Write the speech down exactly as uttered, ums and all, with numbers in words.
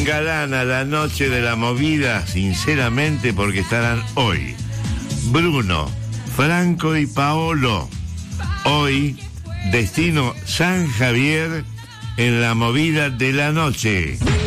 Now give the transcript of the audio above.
engalana la noche de la movida, sinceramente, porque estarán hoy Bruno, Franco y Paolo. Hoy, destino San Javier en la movida de la noche.